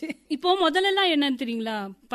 ஆயிடுச்சு. இப்போ முதல்லலாம் என்னன்னு தெரியுங்களா,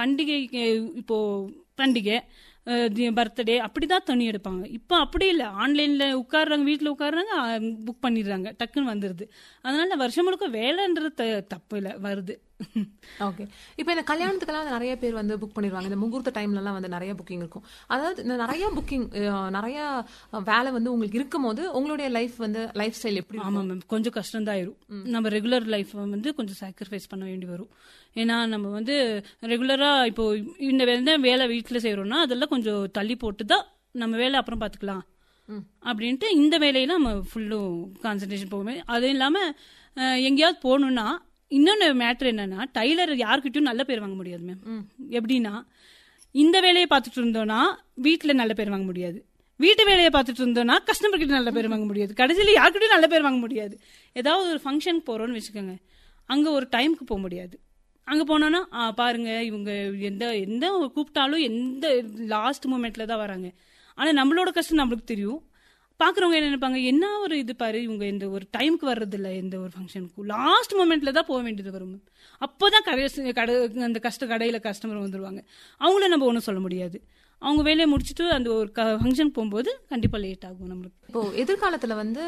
பண்டிகை பர்த்டே அப்படிதான் தண்ணி எடுப்பாங்க. இப்போ அப்படி இல்லை, ஆன்லைன்ல உட்காடுறாங்க, வீட்டில் உட்காடுறாங்க, புக் பண்ணிடுறாங்க, டக்குன்னு வந்துடுது. அதனால வருஷம் முழுக்க வேலைன்றது தப்பு இல்லை, வருது. ஓகே. இப்போ இந்த கல்யாணத்துக்கெல்லாம் நிறைய பேர் வந்து புக் பண்ணிடுவாங்க. இந்த முகூர்த்த டைம்லலாம் வந்து நிறைய புக்கிங் இருக்கும். அதாவது இந்த நிறைய புக்கிங், நிறைய வேலை வந்து உங்களுக்கு இருக்கும் போது உங்களுடைய லைஃப் ஸ்டைல் எப்படி? ஆமா மேம், கொஞ்சம் கஷ்டம் தான் ஆயிரும். நம்ம ரெகுலர் லைஃப் வந்து கொஞ்சம் சாக்ரிஃபைஸ் பண்ண வேண்டி வரும். ஏன்னா நம்ம வந்து ரெகுலரா இப்போ இந்த வேலை வீட்டில் செய்யறோம்னா அதெல்லாம் கொஞ்சம் தள்ளி போட்டு தான் நம்ம வேலை அப்புறம் பார்த்துக்கலாம் அப்படின்ட்டு இந்த வேலையில நம்ம ஃபுல்லும் கான்சன்ட்ரேஷன் போகுமே. அதுவும் இல்லாமல் எங்கேயாவது போகணுன்னா இன்னொன்று மேட்ரு என்னன்னா, டைலர் யாருக்கிட்டையும் நல்ல பேர் வாங்க முடியாது மேம். எப்படின்னா, இந்த வேலையை பார்த்துட்டு இருந்தோம்னா வீட்டில் நல்ல பேர் வாங்க முடியாது, வீட்டு வேலையை பார்த்துட்டு இருந்தோம்னா கஸ்டமர் கிட்ட நல்ல பேர் வாங்க முடியாது, கடைசியில் யாருக்கிட்டையும் நல்ல பேர் வாங்க முடியாது. ஏதாவது ஒரு ஃபங்க்ஷனுக்கு போகிறோன்னு வச்சுக்கோங்க, அங்கே ஒரு டைமுக்கு போக முடியாது. அங்கே போனோன்னா பாருங்க இவங்க எந்த கூப்பிட்டாலும் எந்த லாஸ்ட் மூமெண்ட்ல தான் வராங்க. ஆனால் நம்மளோட கஷ்டம் நம்மளுக்கு தெரியும். பார்க்குறவங்க என்ன நினைப்பாங்க, என்ன ஒரு இது பாரு, இவங்க இந்த ஒரு டைமுக்கு வர்றது இல்லை, எந்த ஒரு ஃபங்க்ஷனுக்கும் லாஸ்ட் மூமெண்ட்ல தான் போக வேண்டியது வரும். அப்போதான் அந்த கடையில் கஸ்டமர் வந்துடுவாங்க. அவங்கள நம்ம ஒன்றும் சொல்ல முடியாது. அவங்க வேலையை முடிச்சுட்டு அந்த ஒரு ஃபங்க்ஷன் போகும்போது கண்டிப்பாக லேட் ஆகும் நம்மளுக்கு. இப்போ எதிர்காலத்தில் வந்து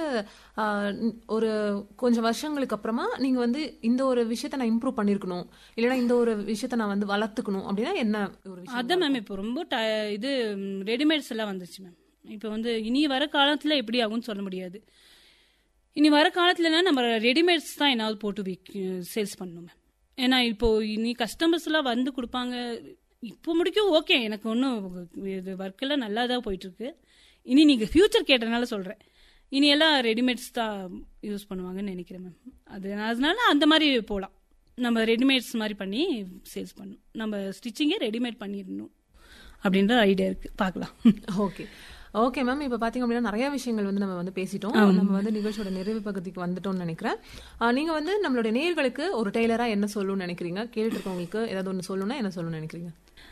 ஒரு கொஞ்சம் வருஷங்களுக்கு அப்புறமா நீங்கள் வந்து இந்த ஒரு விஷயத்த நான் இம்ப்ரூவ் பண்ணியிருக்கணும், இல்லைன்னா இந்த ஒரு விஷயத்த நான் வந்து வளர்த்துக்கணும் அப்படின்னா என்ன ஒரு விஷயம்? அதான் மேம், இப்போ ரொம்ப இது ரெடிமேட்ஸ் எல்லாம் வந்துச்சு மேம். இப்போ வந்து இனி வர காலத்தில் எப்படி ஆகும்னு சொல்ல முடியாது. இனி வர காலத்துலனா நம்ம ரெடிமேட்ஸ் தான் என்னாவது போட்டு சேல்ஸ் பண்ணணும். ஏன்னா இப்போ இனி கஸ்டமர்ஸ் எல்லாம் வந்து கொடுப்பாங்க. இப்போ முடிக்கும் ஓகே, எனக்கு ஒன்றும் இது ஒர்க்கெல்லாம் நல்லா தான் போயிட்டுருக்கு. இனி நீங்கள் ஃபியூச்சர் கேட்டனால சொல்கிறேன், இனி எல்லாம் ரெடிமேட்ஸ் தான் யூஸ் பண்ணுவாங்கன்னு நினைக்கிறேன் மேம். அதனால அந்த மாதிரி போகலாம், நம்ம ரெடிமேட்ஸ் மாதிரி பண்ணி சேல்ஸ் பண்ணணும், நம்ம ஸ்டிச்சிங்கே ரெடிமேட் பண்ணிடணும் அப்படின்ற ஐடியா இருக்குது, பார்க்கலாம். ஓகே மேம், இப்போ பார்த்தீங்க அப்படின்னா நிறைய விஷயங்கள் வந்து நம்ம வந்து பேசிட்டோம். நம்ம வந்து நிகழ்ச்சியோட நிறைவு பகுதிக்கு வந்துட்டோம்னு நினைக்கிறேன். நீங்கள் வந்து நம்மளுடைய நேயர்களுக்கு ஒரு டெய்லராக என்ன சொல்லணும்னு நினைக்கிறீங்க? கேட்டுட்டு இருக்கவங்களுக்கு ஏதாவது ஒன்று சொல்லணும்னா என்ன சொல்லணும்னு நினைக்கிறீங்க?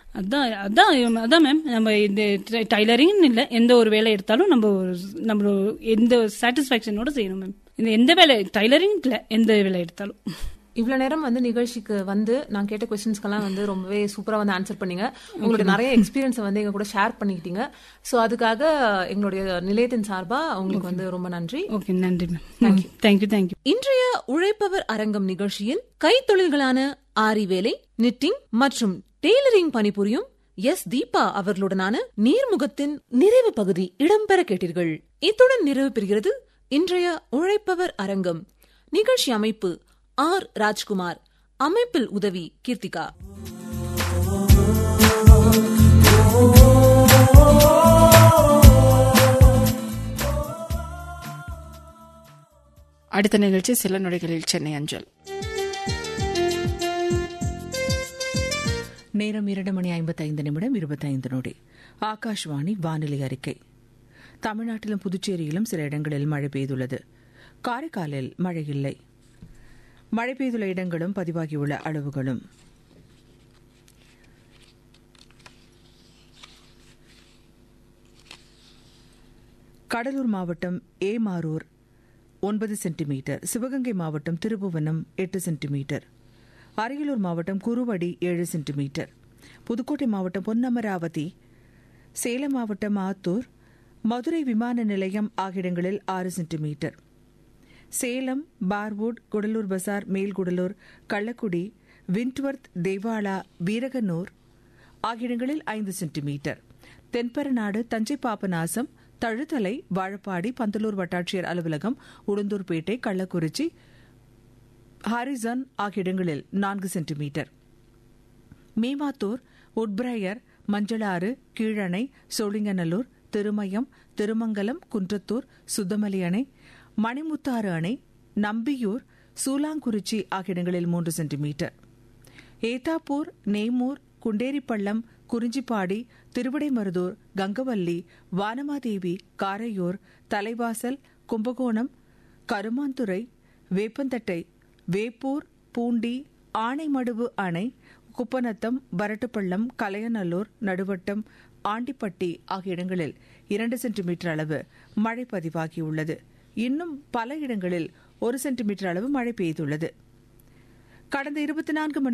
அதான் மேம், நம்ம இந்த டைலரிங் இல்லை, எந்த ஒரு வேலை எடுத்தாலும் நம்ம எந்த சாட்டிஸ்ஃபேக்ஷனோட செய்யணும் மேம். இந்த எந்த வேலை, டைலரிங் இல்லை, எந்த வேலை எடுத்தாலும். இவ்வளவு நேரம் வந்து நிகழ்ச்சிக்கு வந்து நான் கேட்ட கொஸ்டின்ஸ்க்கெல்லாம் வந்து ரொம்பவே சூப்பரா வந்து ஆன்சர் பண்ணீங்க. உங்களுடைய நிறைய எக்ஸ்பீரியன்ஸை வந்து எங்க கூட ஷேர் பண்ணிக்கிட்டீங்க. ஸோ அதுக்காக எங்களுடைய நிலையத்தின் சார்பா உங்களுக்கு வந்து ரொம்ப நன்றி. ஓகே, நன்றி மேம். தேங்க்யூ. இன்றைய உழைப்பவர் அரங்கம் நிகழ்ச்சியில் கைத்தொழில்களான ஆரி வேலை, நிட்டிங் மற்றும் டெய்லரிங் பணிபுரியும் தீபா அவர்களுடனான நேர்முகத்தின் நிறைவு பகுதி இடம்பெற கேட்டீர்கள். இத்துடன் நிறைவு பெறுகிறது இன்றைய உழைப்பவர் அரங்கம். நிகழ்ச்சி அமைப்பு ஆர் ராஜ்குமார், அமைப்பில் உதவி கீர்த்திகா. அடுத்த நிகழ்ச்சி சில நொடிகளில் சென்னை அஞ்சல். நேரம் 2:55 ஆகாஷ்வாணி வானிலை அறிக்கை. தமிழ்நாட்டிலும் புதுச்சேரியிலும் சில இடங்களில் மழை பெய்துள்ளது. காரைக்காலில் மழை இல்லை. மழை பெய்துள்ள இடங்களும் பதிவாகியுள்ள அளவுகளும்: கடலூர் மாவட்டம் ஏமாரூர் 9 சென்டிமீட்டர், சிவகங்கை மாவட்டம் திருபுவனம் 8 சென்டிமீட்டர், அரியலூர் மாவட்டம் குருவடி 7 சென்டிமீட்டர், புதுக்கோட்டை மாவட்டம் பொன்னமராவதி, சேலம் மாவட்டம் ஆத்தூர், மதுரை விமான நிலையம் ஆகிய இடங்களில் 6 சென்டிமீட்டர், சேலம், பார்வுட், குடலூர் பசார், மேல்குடலூர், கள்ளக்குடி, விண்ட்வர்த், தேவாலா, வீரகனூர் ஆகிய இடங்களில் 5 சென்டிமீட்டர், தென்பரநாடு, தஞ்சை பாபநாசம், தழுத்தலை, வாழப்பாடி, பந்தலூர் வட்டாட்சியர் அலுவலகம், உளுந்தூர்பேட்டை, கள்ளக்குறிச்சி, ஹாரிசன் ஆகிய இடங்களில் 4 சென்டிமீட்டர், மேமாத்தூர், உட்பிரையர், மஞ்சளாறு, கீழணை, சோழிங்கநல்லூர், திருமயம், திருமங்கலம், குன்றத்தூர், சுத்தமலி அணை, மணிமுத்தாறு அணை, நம்பியூர், சூலாங்குறிச்சி ஆகிய இடங்களில் 3 சென்டிமீட்டர், ஏத்தாப்பூர், நேமூர், குண்டேரிப்பள்ளம், குறிஞ்சிப்பாடி, திருவிடைமருதூர், கங்கவல்லி, வானமாதேவி, காரையூர், தலைவாசல், கும்பகோணம், கருமாந்துறை, வேப்பந்தட்டை, வேப்பூர், பூண்டி, ஆனைமடுவு அணை, குப்பநத்தம், வரட்டுப்பள்ளம், கலையநல்லூர், நடுவட்டம், ஆண்டிப்பட்டி ஆகிய இடங்களில் 2 சென்டிமீட்டர் அளவு மழை பதிவாகியுள்ளது. இன்னும் பல இடங்களில் 1 சென்டிமீட்டர் அளவு மழை பெய்துள்ளது. கடந்த 24 மணி